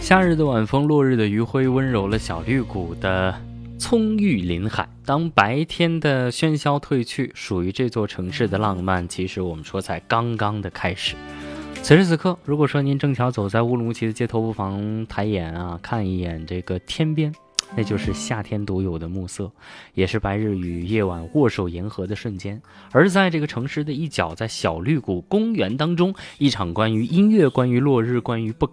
夏日的晚风，落日的余晖，温柔了小绿谷的葱郁林海。当白天的喧嚣退去，属于这座城市的浪漫，其实我们说才刚刚的开始。此时此刻，如果说您正巧走在乌鲁木齐的街头，不妨抬眼看一眼这个天边，那就是夏天独有的暮色，也是白日与夜晚握手言和的瞬间。而在这个城市的一角，在小绿谷公园当中，一场关于音乐、关于落日、关于不